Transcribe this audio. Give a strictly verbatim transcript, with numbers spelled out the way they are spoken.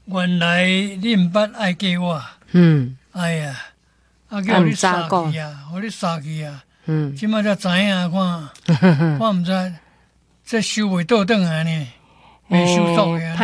原来你毋捌爱过我， 嗯， 哎呀，啊叫你杀去啊，互你杀去啊， 嗯， 即摆才知影看，我毋知这收袂倒转来呢，未收束的啊。